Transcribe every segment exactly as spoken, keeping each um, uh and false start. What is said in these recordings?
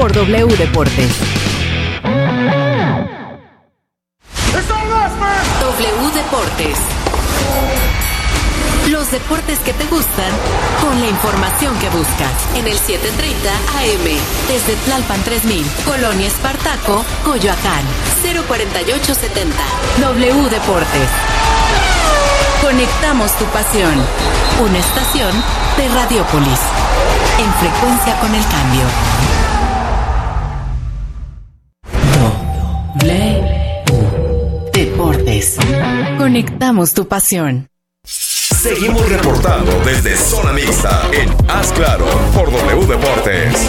por W Deportes. W Deportes. Los deportes que te gustan con la información que buscas en el setecientos treinta A M desde Tlalpan tres mil, Colonia Espartaco, Coyoacán, cero cuarenta y ocho setenta. W Deportes. Conectamos tu pasión. Una estación de Radiópolis. En frecuencia con el cambio. W Deportes. Conectamos tu pasión. Seguimos reportando desde Zona Mixta en Haz Claro por W Deportes.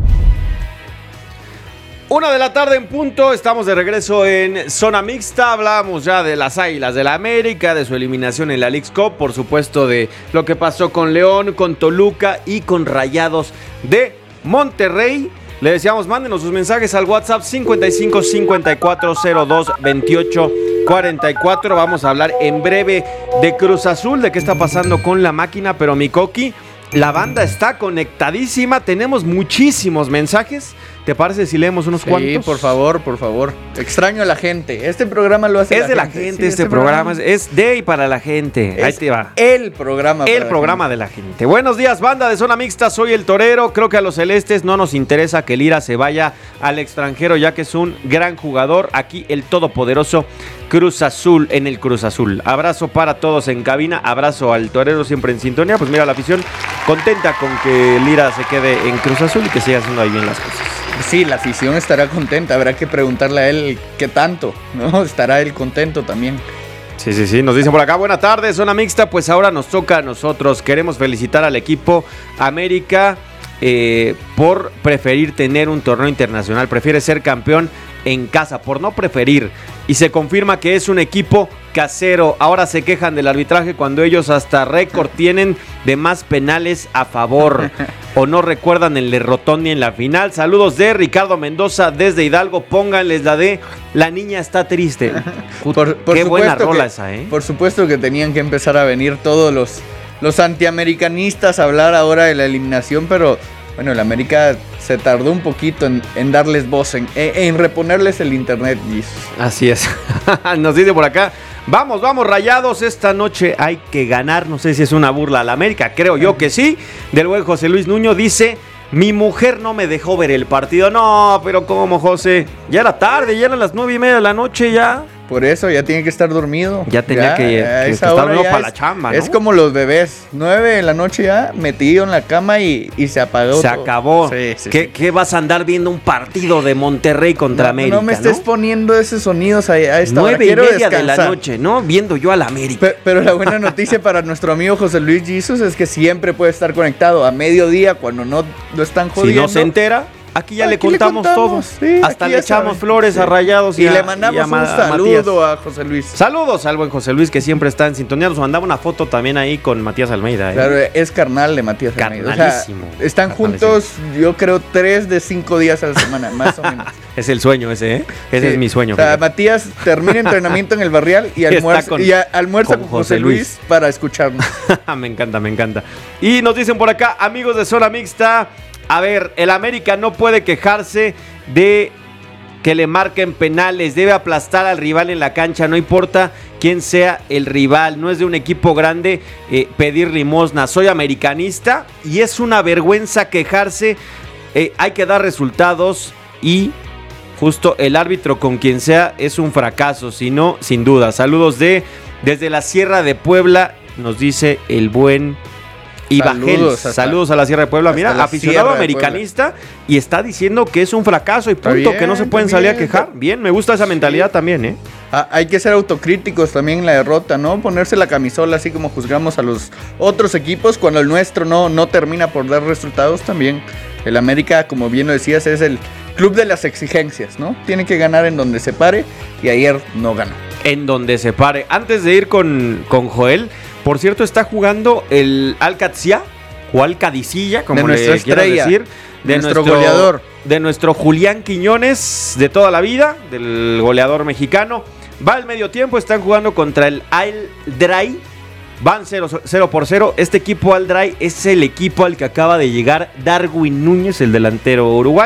Una de la tarde en punto, estamos de regreso en Zona Mixta. Hablábamos ya de las Águilas del la América, de su eliminación en la Leagues Cup, por supuesto de lo que pasó con León, con Toluca y con Rayados de Monterrey. Le decíamos, mándenos sus mensajes al WhatsApp cincuenta y cinco cincuenta y cuatro cero dos veintiocho cuarenta y cuatro. Vamos a hablar en breve de Cruz Azul, de qué está pasando con la máquina, pero mi Coqui, la banda está conectadísima, tenemos muchísimos mensajes. ¿Te parece si leemos unos sí, cuantos? Sí, por favor, por favor. Extraño a la gente. Este programa lo hace es la de la gente. gente, sí, este, este programa, programa es de y para la gente. Es Ahí te va. El programa. El programa de la gente. Buenos días, banda de Zona Mixta. Soy el Torero. Creo que a los celestes no nos interesa que Lira se vaya al extranjero, ya que es un gran jugador. Aquí el todopoderoso Cruz Azul en el Cruz Azul. Abrazo para todos en cabina. Abrazo al Torero siempre en sintonía. Pues mira, la afición contenta con que Lira se quede en Cruz Azul y que siga haciendo ahí bien las cosas. Sí, la afición estará contenta. Habrá que preguntarle a él qué tanto, ¿no? Estará él contento también. Sí, sí, sí. Nos dicen por acá, buena tarde, Zona Mixta. Pues ahora nos toca a nosotros. Queremos felicitar al equipo América eh, por preferir tener un torneo internacional. Prefiere ser campeón en casa, por no preferir. Y se confirma que es un equipo casero. Ahora se quejan del arbitraje cuando ellos hasta récord tienen de más penales a favor. O no recuerdan el de Rotondi en la final. Saludos de Ricardo Mendoza desde Hidalgo. Pónganles la de La niña está triste. Por, por Qué buena rola que, esa, ¿eh? Por supuesto que tenían que empezar a venir todos los, los antiamericanistas a hablar ahora de la eliminación, pero bueno, el América se tardó un poquito en, en darles voz, en, en reponerles el internet. Jesus. Así es. Nos dice por acá, vamos, vamos, Rayados, esta noche hay que ganar. No sé si es una burla a la América, creo yo que sí. Del buen José Luis Nuño dice, mi mujer no me dejó ver el partido. No, pero ¿cómo, José? Ya era tarde, ya eran las nueve y media de la noche ya. Por eso ya tiene que estar dormido. Ya tenía ya, que, que estar dormido para la chamba, ¿no? Es como los bebés, nueve de la noche ya, metido en la cama y, y se apagó. Se todo. acabó. Sí, sí, ¿Qué, sí. ¿Qué vas a andar viendo un partido de Monterrey contra no, América? No me estés ¿no? poniendo esos sonidos a, a esta Nueve hora. Quiero y media descansar. de la noche, ¿no? Viendo yo a la América. Pero, pero la buena noticia para nuestro amigo José Luis Jesus es que siempre puede estar conectado a mediodía cuando no lo están jodiendo. Si no se entera, aquí ya aquí le contamos, le contamos todo. sí, Hasta le echamos saben. flores sí. a Rayados y, y a, le mandamos y a Ma- un saludo a, a José Luis. Saludos al buen José Luis que siempre está en sintonía. Nos mandaba una foto también ahí con Matías Almeida. ¿eh? Claro, es carnal de Matías Almeida. Carnalísimo. O sea, están Carnalísimo. juntos, yo creo, tres de cinco días a la semana, más o menos. Es el sueño ese, ¿eh? Ese Sí. es mi sueño. O sea, fíjate. Matías termina entrenamiento en el Barrial y almuerza con, y a, almuerza con, con José, José Luis. Luis para escucharnos. Me encanta, me encanta. Y nos dicen por acá, amigos de Zona Mixta, a ver, el América no puede quejarse de que le marquen penales, debe aplastar al rival en la cancha, no importa quién sea el rival, no es de un equipo grande eh, pedir limosna. Soy americanista y es una vergüenza quejarse, eh, hay que dar resultados y justo el árbitro con quien sea es un fracaso, si no, sin duda. Saludos de desde la Sierra de Puebla, nos dice el buen Ibagel. Saludos, Saludos a la Sierra de Puebla. Mira, aficionado americanista y está diciendo que es un fracaso y punto, bien, que no se pueden salir a quejar. Bien, me gusta esa mentalidad sí. también, ¿eh? Ah, hay que ser autocríticos también en la derrota, ¿no? Ponerse la camisola así como juzgamos a los otros equipos cuando el nuestro no, no termina por dar resultados también. El América, como bien lo decías, es el club de las exigencias, ¿no? Tiene que ganar en donde se pare y ayer no ganó. En donde se pare. Antes de ir con, con Joel, por cierto, está jugando el Alcacía o Alcadicilla, como de le quieras decir. De nuestro, nuestro goleador. De nuestro Julián Quiñones de toda la vida, del goleador mexicano. Va al medio tiempo, están jugando contra el Al-Drai. Van cero por cero. Este equipo Al-Drai es el equipo al que acaba de llegar Darwin Núñez, el delantero uruguayo.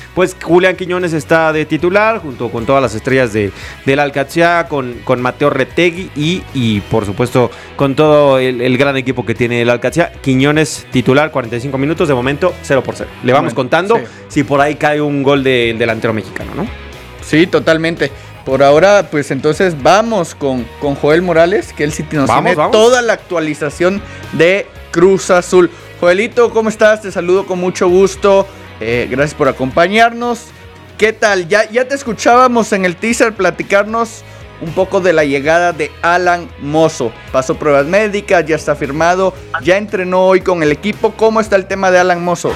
pues Julián Quiñones está de titular, junto con todas las estrellas de, del Alcatzía, con, con Mateo Retegui y, y por supuesto con todo el, el gran equipo que tiene el Alcatzía. Quiñones titular, cuarenta y cinco minutos, de momento cero por cero. Le vamos bueno, contando sí. si por ahí cae un gol del delantero mexicano, ¿no? Sí, totalmente. Por ahora, pues entonces vamos con, con Joel Morales, que él sí nos vamos, tiene vamos. toda la actualización de Cruz Azul. Joelito, ¿cómo estás? Te saludo con mucho gusto. Eh, gracias por acompañarnos. ¿Qué tal? Ya, ya te escuchábamos en el teaser platicarnos un poco de la llegada de Alan Mozo. Pasó pruebas médicas, ya está firmado, ya entrenó hoy con el equipo. ¿Cómo está el tema de Alan Mozo?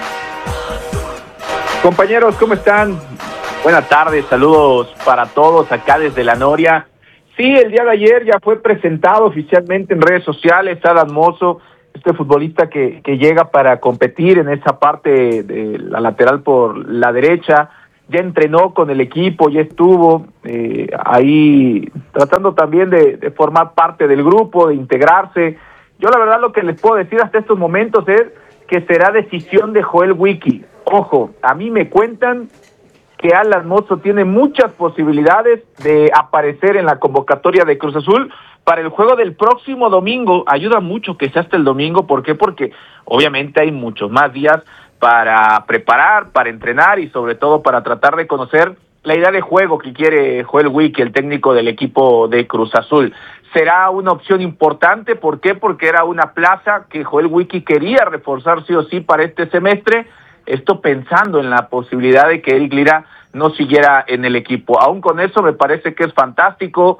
Compañeros, ¿cómo están? Buenas tardes, saludos para todos acá desde La Noria. Sí, el día de ayer ya fue presentado oficialmente en redes sociales Alan Mozo, este futbolista que, que llega para competir en esa parte de la lateral por la derecha. Ya entrenó con el equipo, ya estuvo eh, ahí tratando también de, de formar parte del grupo, de integrarse. Yo la verdad lo que les puedo decir hasta estos momentos es que será decisión de Joel Wiki. Ojo, a mí me cuentan que Alan Mozo tiene muchas posibilidades de aparecer en la convocatoria de Cruz Azul para el juego del próximo domingo. Ayuda mucho que sea hasta el domingo. ¿Por qué? Porque obviamente hay muchos más días para preparar, para entrenar y sobre todo para tratar de conocer la idea de juego que quiere Joel Wiki, el técnico del equipo de Cruz Azul. Será una opción importante. ¿Por qué? Porque era una plaza que Joel Wiki quería reforzar sí o sí para este semestre. Esto pensando en la posibilidad de que Eric Lira no siguiera en el equipo. Aún con eso me parece que es fantástico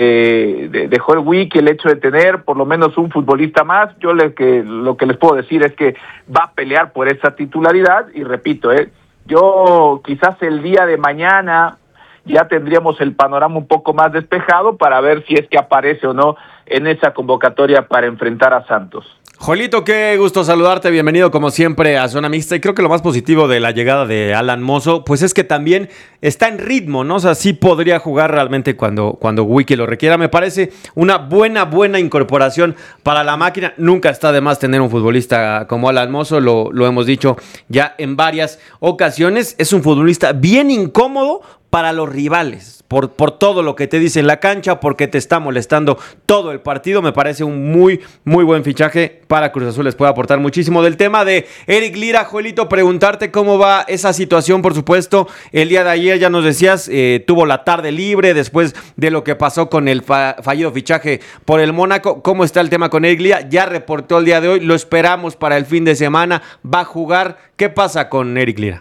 de, de, de Joel Wiki el hecho de tener por lo menos un futbolista más. Yo le, que, lo que les puedo decir es que va a pelear por esa titularidad y repito, eh, yo quizás el día de mañana ya tendríamos el panorama un poco más despejado para ver si es que aparece o no en esa convocatoria para enfrentar a Santos. Joelito, qué gusto saludarte, bienvenido como siempre a Zona Mixta, y creo que lo más positivo de la llegada de Alan Mozo, pues es que también está en ritmo, ¿no? O sea, sí podría jugar realmente cuando, cuando Wiki lo requiera. Me parece una buena, buena incorporación para la máquina. Nunca está de más tener un futbolista como Alan Mozo, lo, lo hemos dicho ya en varias ocasiones. Es un futbolista bien incómodo para los rivales, por, por todo lo que te dice en la cancha, porque te está molestando todo el partido. Me parece un muy, muy buen fichaje para Cruz Azul, les puede aportar muchísimo. Del tema de Eric Lira, Joelito, preguntarte cómo va esa situación, por supuesto. El día de ayer, ya nos decías, eh, tuvo la tarde libre después de lo que pasó con el fa- fallido fichaje por el Mónaco. ¿Cómo está el tema con Eric Lira? Ya reportó el día de hoy, lo esperamos para el fin de semana, va a jugar. ¿Qué pasa con Eric Lira?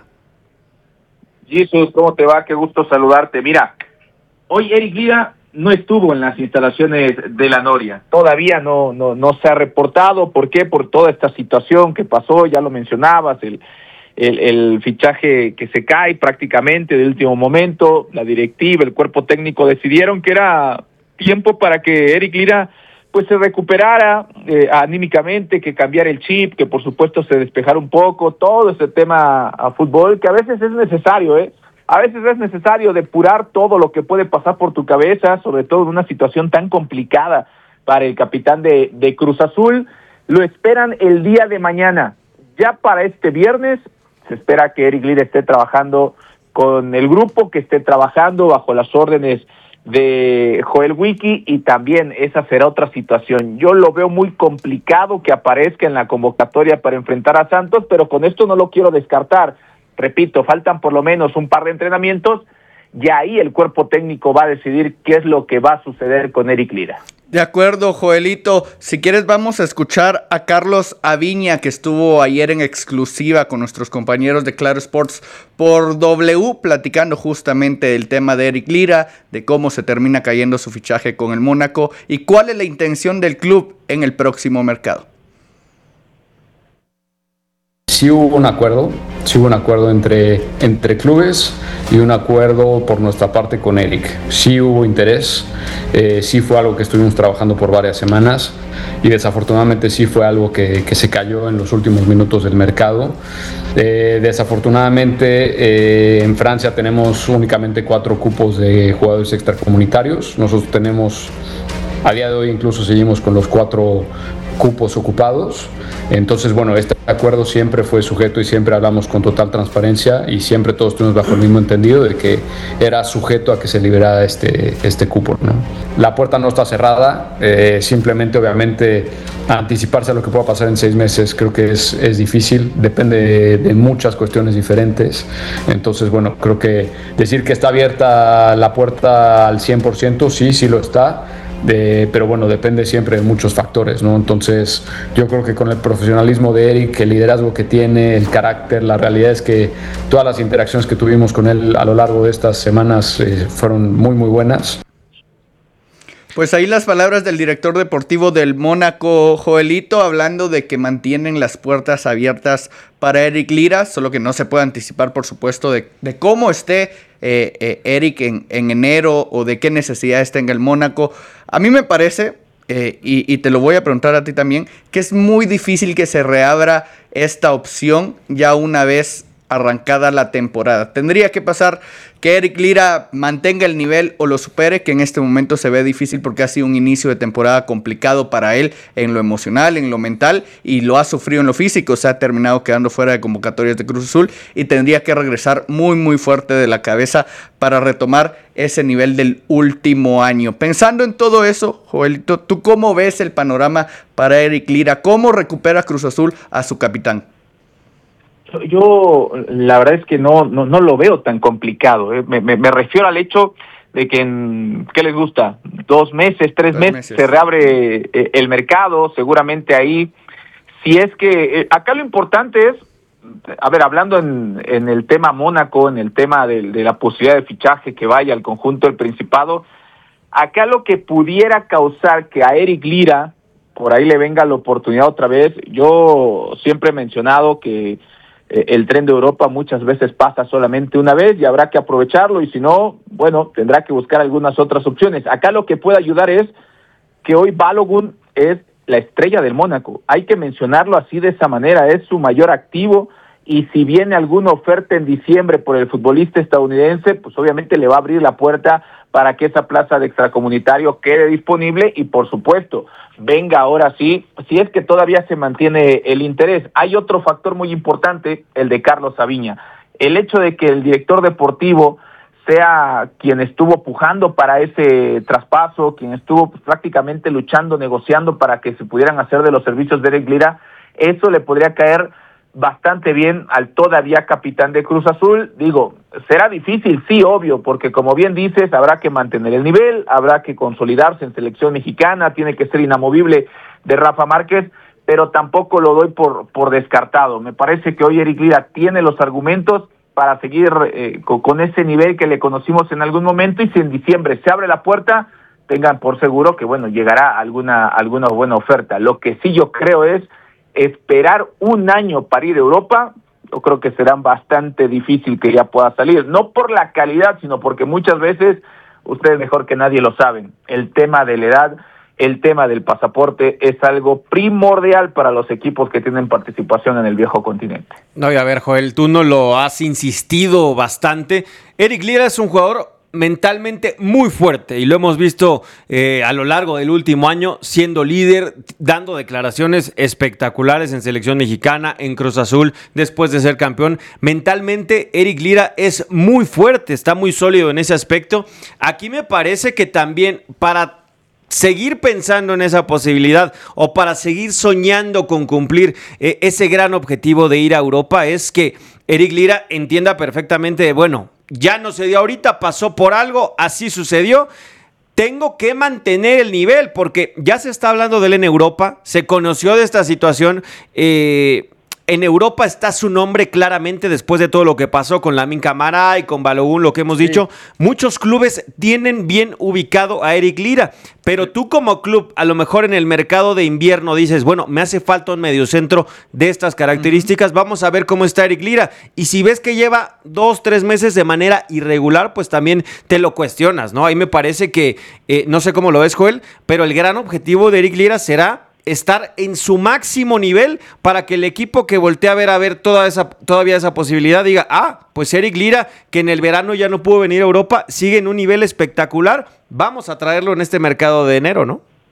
Jesús, ¿cómo te va? Qué gusto saludarte. Mira, hoy Eric Lira no estuvo en las instalaciones de La Noria. Todavía no, no, no se ha reportado. ¿Por qué? Por toda esta situación que pasó, ya lo mencionabas, el, el, el fichaje que se cae prácticamente de último momento. La directiva, el cuerpo técnico decidieron que era tiempo para que Eric Lira pues se recuperara eh, anímicamente, que cambiara el chip, que por supuesto se despejara un poco, todo ese tema a fútbol, que a veces es necesario, ¿eh? A veces es necesario depurar todo lo que puede pasar por tu cabeza, sobre todo en una situación tan complicada para el capitán de, de Cruz Azul. Lo esperan el día de mañana. Ya para este viernes se espera que Eric Lira esté trabajando con el grupo, que esté trabajando bajo las órdenes de Joel Wiki, y también esa será otra situación. Yo lo veo muy complicado que aparezca en la convocatoria para enfrentar a Santos, pero con esto no lo quiero descartar. Repito, faltan por lo menos un par de entrenamientos y ahí el cuerpo técnico va a decidir qué es lo que va a suceder con Eric Lira. De acuerdo, Joelito. Si quieres vamos a escuchar a Carlos Aviña, que estuvo ayer en exclusiva con nuestros compañeros de Claro Sports por W, platicando justamente del tema de Eric Lira, de cómo se termina cayendo su fichaje con el Mónaco y cuál es la intención del club en el próximo mercado. Sí hubo un acuerdo, sí hubo un acuerdo entre, entre clubes y un acuerdo por nuestra parte con Eric. Sí hubo interés, eh, sí fue algo que estuvimos trabajando por varias semanas y desafortunadamente sí fue algo que, que se cayó en los últimos minutos del mercado. Eh, desafortunadamente eh, en Francia tenemos únicamente cuatro cupos de jugadores extracomunitarios. Nosotros tenemos, a día de hoy incluso seguimos con los cuatro cupos ocupados. Entonces, bueno, este acuerdo siempre fue sujeto y siempre hablamos con total transparencia y siempre todos estuvimos bajo el mismo entendido de que era sujeto a que se liberara este, este cupo, ¿no? La puerta no está cerrada, eh, simplemente obviamente anticiparse a lo que pueda pasar en seis meses creo que es, es difícil, depende de, de muchas cuestiones diferentes. Entonces, bueno, creo que decir que está abierta la puerta al cien por ciento, sí, sí lo está. De, pero bueno, depende siempre de muchos factores, ¿no? Entonces yo creo que con el profesionalismo de Eric, el liderazgo que tiene, el carácter, la realidad es que todas las interacciones que tuvimos con él a lo largo de estas semanas eh, fueron muy muy buenas. Pues ahí las palabras del director deportivo del Mónaco, Joelito, hablando de que mantienen las puertas abiertas para Eric Lira, solo que no se puede anticipar, por supuesto, de, de cómo esté eh, eh, Eric en, en enero o de qué necesidades tenga el Mónaco. A mí me parece, eh, y, y te lo voy a preguntar a ti también, que es muy difícil que se reabra esta opción ya una vez arrancada la temporada. Tendría que pasar que Eric Lira mantenga el nivel o lo supere, que en este momento se ve difícil porque ha sido un inicio de temporada complicado para él en lo emocional, en lo mental, y lo ha sufrido en lo físico. Se ha terminado quedando fuera de convocatorias de Cruz Azul y tendría que regresar muy muy fuerte de la cabeza para retomar ese nivel del último año. Pensando en todo eso, Joelito, ¿tú cómo ves el panorama para Eric Lira? ¿Cómo recupera Cruz Azul a su capitán? Yo la verdad es que no no, no lo veo tan complicado, ¿eh? me, me, me refiero al hecho de que en, ¿qué les gusta? Dos meses, tres meses, meses, se reabre eh, el mercado, seguramente ahí, si es que, eh, acá lo importante es, a ver, hablando en, en el tema Mónaco, en el tema de, de la posibilidad de fichaje que vaya al conjunto del Principado, acá lo que pudiera causar que a Eric Lira, por ahí le venga la oportunidad otra vez, yo siempre he mencionado que el tren de Europa muchas veces pasa solamente una vez y habrá que aprovecharlo, y si no, bueno, tendrá que buscar algunas otras opciones. Acá lo que puede ayudar es que hoy Balogun es la estrella del Mónaco, hay que mencionarlo así de esa manera, es su mayor activo, y si viene alguna oferta en diciembre por el futbolista estadounidense, pues obviamente le va a abrir la puerta para que esa plaza de extracomunitario quede disponible y por supuesto venga ahora sí, si es que todavía se mantiene el interés. Hay otro factor muy importante, el de Carlos Saviña, el hecho de que el director deportivo sea quien estuvo pujando para ese traspaso, quien estuvo pues, prácticamente luchando, negociando para que se pudieran hacer de los servicios de Eric Lira, eso le podría caer bastante bien al todavía capitán de Cruz Azul. Digo, será difícil, sí, obvio, porque como bien dices, habrá que mantener el nivel, habrá que consolidarse en selección mexicana, tiene que ser inamovible de Rafa Márquez, pero tampoco lo doy por, por descartado. Me parece que hoy Eric Lira tiene los argumentos para seguir eh, con, con ese nivel que le conocimos en algún momento, y si en diciembre se abre la puerta, tengan por seguro que, bueno, llegará alguna, alguna buena oferta. Lo que sí yo creo es esperar un año para ir a Europa, yo creo que será bastante difícil que ya pueda salir, no por la calidad, sino porque muchas veces, ustedes mejor que nadie lo saben, el tema de la edad, el tema del pasaporte es algo primordial para los equipos que tienen participación en el viejo continente. No, y a ver, Joel, tú no lo has insistido bastante. Eric Lira es un jugador mentalmente muy fuerte y lo hemos visto eh, a lo largo del último año siendo líder, dando declaraciones espectaculares en selección mexicana, en Cruz Azul, después de ser campeón. Mentalmente Eric Lira es muy fuerte, está muy sólido en ese aspecto. Aquí me parece que también para seguir pensando en esa posibilidad o para seguir soñando con cumplir eh, ese gran objetivo de ir a Europa es que Eric Lira entienda perfectamente, bueno, ya no se dio ahorita, pasó por algo, así sucedió. Tengo que mantener el nivel porque ya se está hablando de él en Europa, se conoció de esta situación. Eh, en Europa está su nombre claramente después de todo lo que pasó con Lamine Camara y con Balogun, lo que hemos sí. dicho. Muchos clubes tienen bien ubicado a Eric Lira, pero tú como club, a lo mejor en el mercado de invierno dices, bueno, me hace falta un mediocentro de estas características, uh-huh. vamos a ver cómo está Eric Lira. Y si ves que lleva dos, tres meses de manera irregular, pues también te lo cuestionas, ¿no? Ahí me parece que, eh, no sé cómo lo ves, Joel, pero el gran objetivo de Eric Lira será estar en su máximo nivel para que el equipo que voltee a ver a ver toda esa, todavía esa posibilidad diga, ah, pues Eric Lira, que en el verano ya no pudo venir a Europa, sigue en un nivel espectacular, vamos a traerlo en este mercado de enero, ¿no?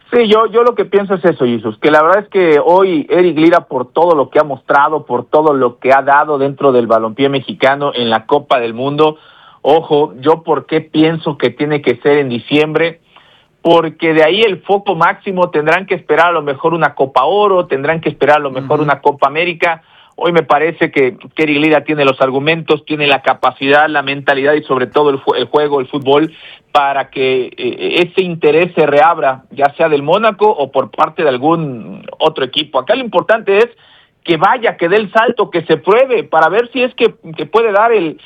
Sí, yo, yo lo que pienso es eso, Jesús, que la verdad es que hoy Eric Lira, por todo lo que ha mostrado, por todo lo que ha dado dentro del balompié mexicano en la Copa del Mundo, ojo, yo por qué pienso que tiene que ser en diciembre, porque de ahí el foco máximo tendrán que esperar a lo mejor una Copa Oro, tendrán que esperar a lo mejor uh-huh. una Copa América. Hoy me parece que, que Eric Lira tiene los argumentos, tiene la capacidad, la mentalidad y sobre todo el, el juego, el fútbol, para que eh, ese interés se reabra, ya sea del Mónaco o por parte de algún otro equipo. Acá lo importante es que vaya, que dé el salto, que se pruebe, para ver si es que, que puede dar el,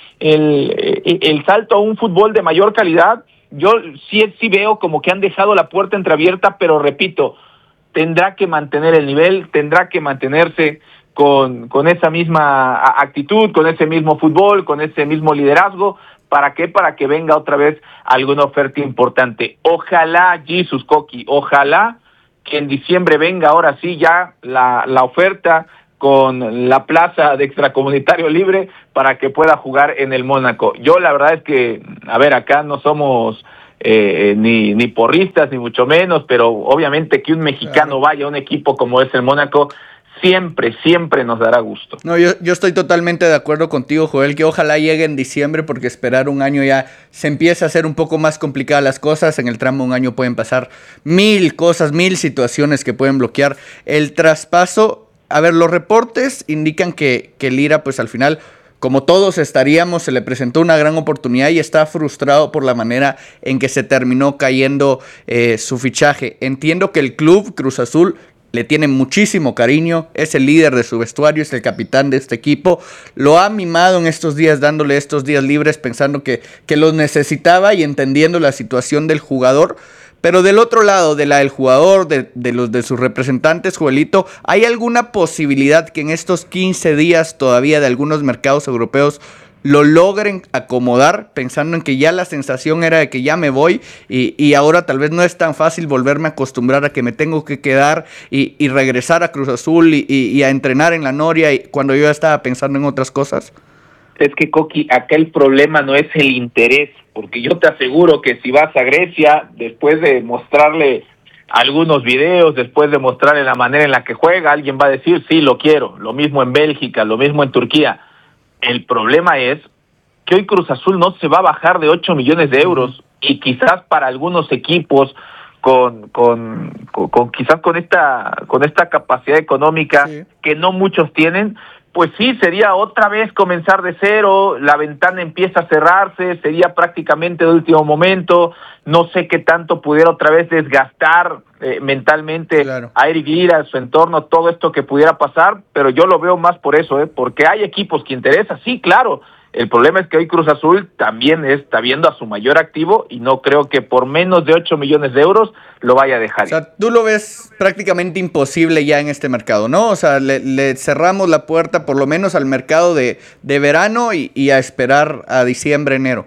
el, el salto a un fútbol de mayor calidad. Yo sí, sí veo como que han dejado la puerta entreabierta, pero repito, tendrá que mantener el nivel, tendrá que mantenerse con, con esa misma actitud, con ese mismo fútbol, con ese mismo liderazgo. ¿Para qué? Para que venga otra vez alguna oferta importante. Ojalá, Jesús Coqui, ojalá que en diciembre venga ahora sí ya la, la oferta con la plaza de extracomunitario libre para que pueda jugar en el Mónaco. Yo la verdad es que, a ver, acá no somos eh, ni, ni porristas, ni mucho menos, pero obviamente que un mexicano vaya a un equipo como es el Mónaco, siempre, siempre nos dará gusto. No, yo, yo estoy totalmente de acuerdo contigo, Joel, que ojalá llegue en diciembre, porque esperar un año ya se empieza a hacer un poco más complicadas las cosas. En el tramo de un año pueden pasar mil cosas, mil situaciones que pueden bloquear el traspaso. A ver, los reportes indican que, que Lira, pues al final, como todos estaríamos, se le presentó una gran oportunidad y está frustrado por la manera en que se terminó cayendo eh, su fichaje. Entiendo que el club Cruz Azul le tiene muchísimo cariño, es el líder de su vestuario, es el capitán de este equipo, lo ha mimado en estos días, dándole estos días libres, pensando que, que los necesitaba y entendiendo la situación del jugador. Pero del otro lado, de la del jugador, de, de los de sus representantes, Joelito, ¿hay alguna posibilidad que en estos quince días todavía de algunos mercados europeos lo logren acomodar, pensando en que ya la sensación era de que ya me voy y, y ahora tal vez no es tan fácil volverme a acostumbrar a que me tengo que quedar y, y regresar a Cruz Azul y, y, y a entrenar en la Noria y cuando yo ya estaba pensando en otras cosas? Es que, Coqui, acá el problema no es el interés, porque yo te aseguro que si vas a Grecia, después de mostrarle algunos videos, después de mostrarle la manera en la que juega, alguien va a decir, sí, lo quiero. Lo mismo en Bélgica, lo mismo en Turquía. El problema es que hoy Cruz Azul no se va a bajar de ocho millones de euros y quizás para algunos equipos con con, con, con quizás con esta con esta capacidad económica sí. que no muchos tienen, pues sí, sería otra vez comenzar de cero, la ventana empieza a cerrarse, sería prácticamente de último momento, no sé qué tanto pudiera otra vez desgastar eh, mentalmente claro. a Eric Lira, su entorno, todo esto que pudiera pasar, pero yo lo veo más por eso, ¿eh? porque hay equipos que interesa, sí, claro. El problema es que hoy Cruz Azul también está viendo a su mayor activo y no creo que por menos de ocho millones de euros lo vaya a dejar. O sea, tú lo ves prácticamente imposible ya en este mercado, ¿no? O sea, le, le cerramos la puerta por lo menos al mercado de, de verano y, y a esperar a diciembre, enero.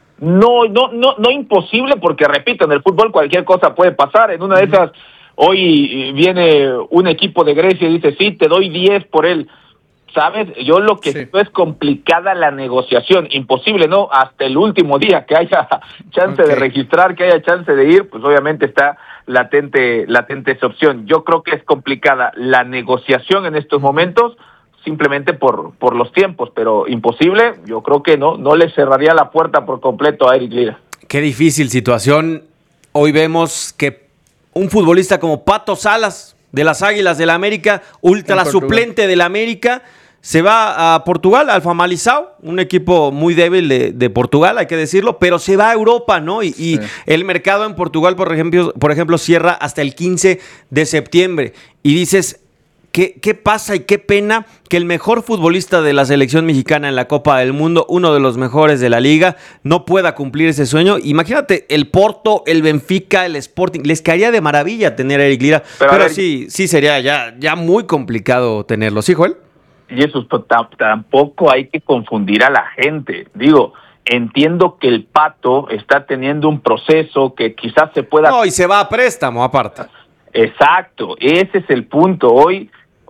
No, no, no, no imposible porque, repito, en el fútbol cualquier cosa puede pasar. En una de esas, hoy viene un equipo de Grecia y dice, sí, te doy diez por él. ¿Sabes? Yo lo que sí. es complicada la negociación, imposible, ¿no? Hasta el último día que haya chance okay. de registrar, que haya chance de ir, pues obviamente está latente, latente esa opción. Yo creo que es complicada la negociación en estos momentos, simplemente por, por los tiempos, pero imposible, yo creo que no, no le cerraría la puerta por completo a Eric Lira. Qué difícil situación. Hoy vemos que un futbolista como Pato Salas, de las Águilas del América, ultra suplente del América, se va a Portugal, al Famalicão, un equipo muy débil de, de Portugal, hay que decirlo, pero se va a Europa, ¿no? Y, sí. y el mercado en Portugal, por ejemplo, por ejemplo, cierra hasta el quince de septiembre. Y dices, ¿qué, qué pasa y qué pena que el mejor futbolista de la selección mexicana en la Copa del Mundo, uno de los mejores de la liga, no pueda cumplir ese sueño? Imagínate, el Porto, el Benfica, el Sporting, les caería de maravilla tener a Eric Lira, pero, pero ver, sí, sí sería ya, ya muy complicado tenerlo, ¿sí, Joel? Y eso tampoco hay que confundir a la gente. Digo, entiendo que el Pato está teniendo un proceso que quizás se pueda... No, y se va a préstamo aparte. Exacto, ese es el punto. Hoy,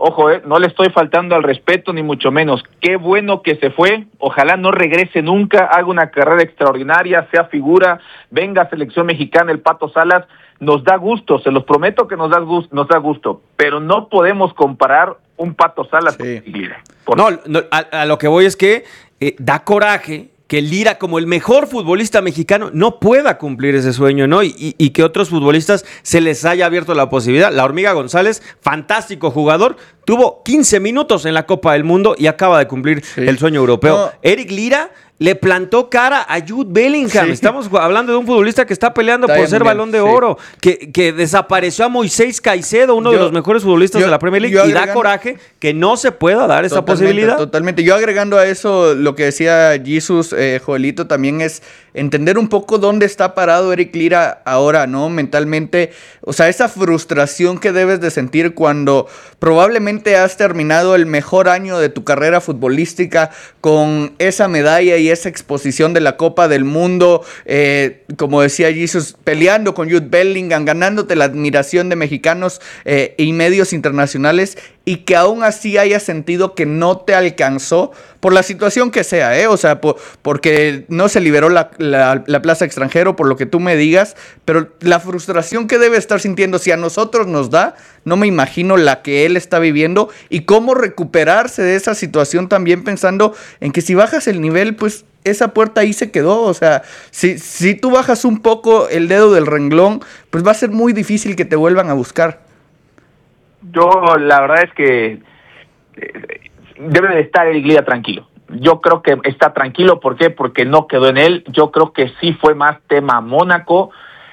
ojo, eh, no le estoy faltando al respeto ni mucho menos. Qué bueno que se fue, ojalá no regrese nunca, haga una carrera extraordinaria, sea figura, venga a selección mexicana el Pato Salas, nos da gusto, se los prometo que nos da gusto, nos da gusto, pero no podemos comparar un Pato Salas sí. con Lira. Por... No, no a, a lo que voy es que eh, da coraje que Lira, como el mejor futbolista mexicano, no pueda cumplir ese sueño, ¿no? Y, y, y que otros futbolistas se les haya abierto la posibilidad. La Hormiga González, fantástico jugador, tuvo quince minutos en la Copa del Mundo y acaba de cumplir sí. el sueño europeo. No. Eric Lira le plantó cara a Jude Bellingham. Sí. Estamos hablando de un futbolista que está peleando está por ser mundial, Balón de sí. Oro, que, que desapareció a Moisés Caicedo, uno yo, de los mejores futbolistas yo, de la Premier League, y da coraje que no se pueda dar esa posibilidad. Totalmente. Yo agregando a eso lo que decía Jesus, eh, Joelito, también es entender un poco dónde está parado Eric Lira ahora, ¿no? Mentalmente, o sea, esa frustración que debes de sentir cuando probablemente has terminado el mejor año de tu carrera futbolística con esa medalla y esa exposición de la Copa del Mundo, eh, como decía Jesus, peleando con Jude Bellingham, ganándote la admiración de mexicanos eh, y medios internacionales, y que aún así hayas sentido que no te alcanzó por la situación que sea, ¿eh? O sea, por, porque no se liberó la, la, la plaza extranjero, por lo que tú me digas, pero la frustración que debe estar sintiendo, si a nosotros nos da, no me imagino la que él está viviendo y cómo recuperarse de esa situación también pensando en que si bajas el nivel, pues esa puerta ahí se quedó. O sea, si, si tú bajas un poco el dedo del renglón, pues va a ser muy difícil que te vuelvan a buscar. Yo, la verdad es que eh, debe de estar Eric Lira tranquilo. Yo creo que está tranquilo, ¿por qué? Porque no quedó en él. Yo creo que sí fue más tema Mónaco,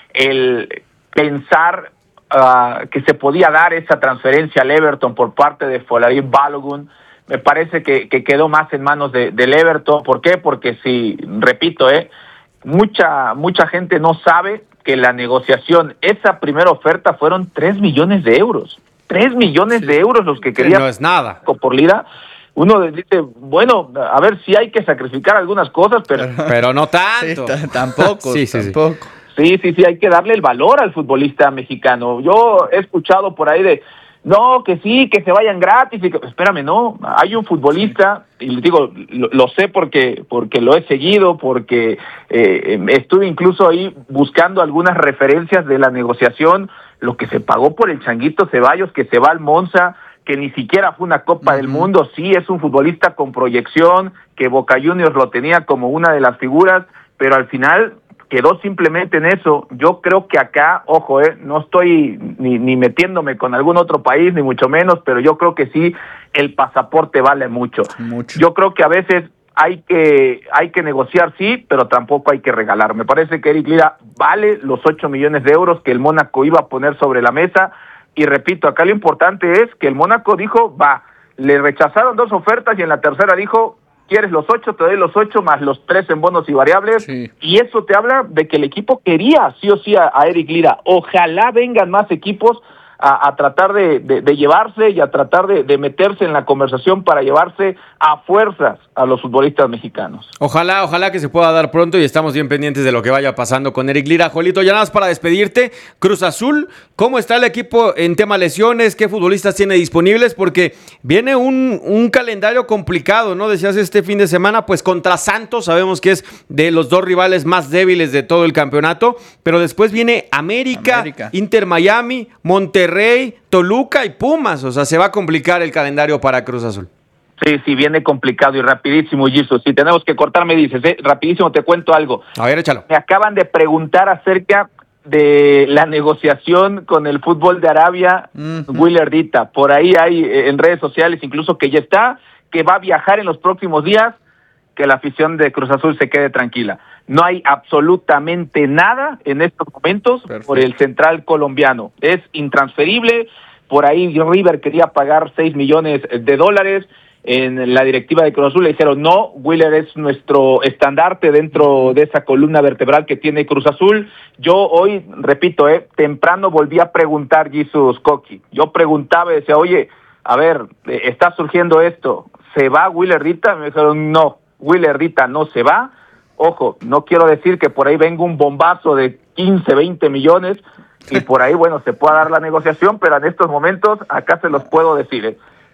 el pensar uh, que se podía dar esa transferencia al Everton por parte de Folarin Balogun. Me parece que, que quedó más en manos de, del Everton. ¿Por qué? Porque si, repito, eh, mucha, mucha gente no sabe que la negociación, esa primera oferta fueron tres millones de euros. tres millones sí. de euros los que quería. No es nada. Por Lira. Uno dice, bueno, a ver si hay que sacrificar algunas cosas, pero... Pero no tanto. Sí, t- tampoco, sí, sí, tampoco. Sí, sí, sí, hay que darle el valor al futbolista mexicano. Yo he escuchado por ahí de, no, que sí, que se vayan gratis. Y que, espérame, no, hay un futbolista, y les digo, lo, lo sé porque, porque lo he seguido, porque eh, estuve incluso ahí buscando algunas referencias de la negociación, lo que se pagó por el Changuito Ceballos, que se va al Monza, que ni siquiera fue una Copa uh-huh. del Mundo. Sí, es un futbolista con proyección, que Boca Juniors lo tenía como una de las figuras, pero al final quedó simplemente en eso. Yo creo que acá, ojo, eh, no estoy ni, ni metiéndome con algún otro país, ni mucho menos, pero yo creo que sí, el pasaporte vale mucho. mucho. Yo creo que a veces hay que hay que negociar, sí, pero tampoco hay que regalar. Me parece que Eric Lira vale los ocho millones de euros que el Mónaco iba a poner sobre la mesa. Y repito, acá lo importante es que el Mónaco dijo, va, le rechazaron dos ofertas y en la tercera dijo, ¿quieres los ocho? Te doy los ocho más los tres en bonos y variables. Sí. Y eso te habla de que el equipo quería sí o sí a, a Eric Lira. Ojalá vengan más equipos a, a tratar de, de, de llevarse y a tratar de, de meterse en la conversación para llevarse a fuerzas a los futbolistas mexicanos. Ojalá, ojalá que se pueda dar pronto y estamos bien pendientes de lo que vaya pasando con Eric Lira. Jolito, ya nada más para despedirte, Cruz Azul, ¿cómo está el equipo en tema lesiones? ¿Qué futbolistas tiene disponibles? Porque viene un, un calendario complicado, ¿no? Decías este fin de semana, pues contra Santos, sabemos que es de los dos rivales más débiles de todo el campeonato, pero después viene América, América. Inter Miami, Monterrey, Toluca y Pumas, o sea, se va a complicar el calendario para Cruz Azul. Sí, sí, viene complicado y rapidísimo, Jesus. Si tenemos que cortar, me dices, ¿eh? Rapidísimo te cuento algo. A ver, échalo. Me acaban de preguntar acerca de la negociación con el fútbol de Arabia, uh-huh. Willardita. Por ahí hay en redes sociales incluso que ya está, que va a viajar en los próximos días, que la afición de Cruz Azul se quede tranquila. No hay absolutamente nada en estos momentos Perfecto. Por el central colombiano. Es intransferible. Por ahí River quería pagar seis millones de dólares. En la directiva de Cruz Azul le dijeron, no, Willer es nuestro estandarte dentro de esa columna vertebral que tiene Cruz Azul. Yo hoy, repito, eh, temprano volví a preguntar Jesus Coqui. Yo preguntaba y decía, oye, a ver, eh, está surgiendo esto, ¿se va Willardita? Me dijeron, no, Willardita no se va. Ojo, no quiero decir que por ahí venga un bombazo de quince, veinte millones y por ahí, bueno, se pueda dar la negociación, pero en estos momentos acá se los puedo decir, eh.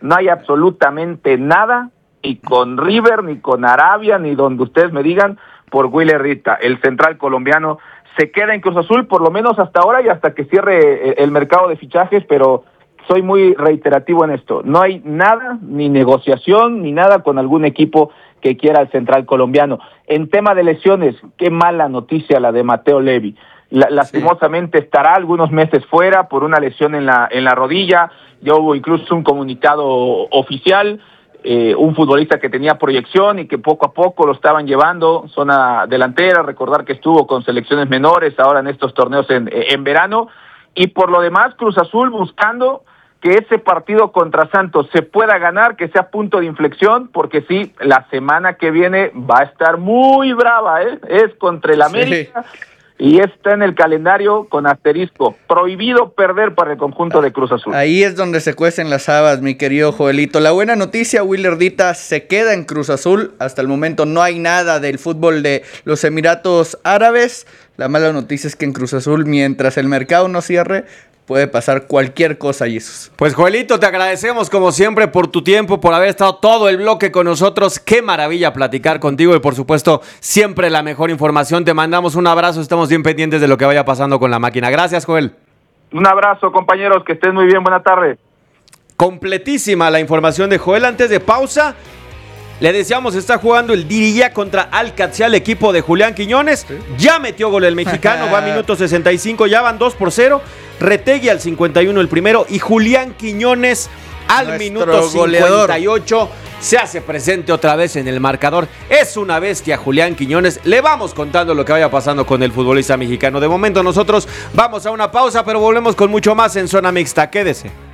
no hay absolutamente nada, ni con River, ni con Arabia, ni donde ustedes me digan, por Willer Rita. El central colombiano se queda en Cruz Azul, por lo menos hasta ahora y hasta que cierre el mercado de fichajes, pero soy muy reiterativo en esto. No hay nada, ni negociación, ni nada con algún equipo que quiera al central colombiano. En tema de lesiones, qué mala noticia la de Mateo Levi. La, lastimosamente sí. Estará algunos meses fuera por una lesión en la, en la rodilla. Ya hubo incluso un comunicado oficial. Eh, un futbolista que tenía proyección y que poco a poco lo estaban llevando, zona delantera, recordar que estuvo con selecciones menores ahora en estos torneos en, en verano, y por lo demás Cruz Azul buscando que ese partido contra Santos se pueda ganar, que sea punto de inflexión, porque sí, la semana que viene va a estar muy brava, ¿eh? Es contra el América, sí. Y está en el calendario con asterisco. Prohibido perder para el conjunto de Cruz Azul. Ahí es donde se cuecen las habas, mi querido Joelito. La buena noticia, Willer Rita se queda en Cruz Azul. Hasta el momento no hay nada del fútbol de los Emiratos Árabes. La mala noticia es que en Cruz Azul, mientras el mercado no cierre, puede pasar cualquier cosa, Jesús. Pues, Joelito, te agradecemos como siempre por tu tiempo, por haber estado todo el bloque con nosotros. Qué maravilla platicar contigo y, por supuesto, siempre la mejor información. Te mandamos un abrazo, estamos bien pendientes de lo que vaya pasando con la máquina. Gracias, Joel. Un abrazo, compañeros, que estén muy bien. Buena tarde. Completísima la información de Joel. Antes de pausa, le decíamos, está jugando el Diriyah contra Al-Qadsiya, el equipo de Julián Quiñones. ¿Sí? Ya metió gol el mexicano, va a minuto sesenta y cinco, ya van dos por cero. Retegui al cincuenta y uno el primero y Julián Quiñones al Nuestro minuto cincuenta y ocho goleador. Se hace presente otra vez en el marcador. Es una bestia Julián Quiñones. Le vamos contando lo que vaya pasando con el futbolista mexicano. De momento nosotros vamos a una pausa, pero volvemos con mucho más en Zona Mixta. Quédese.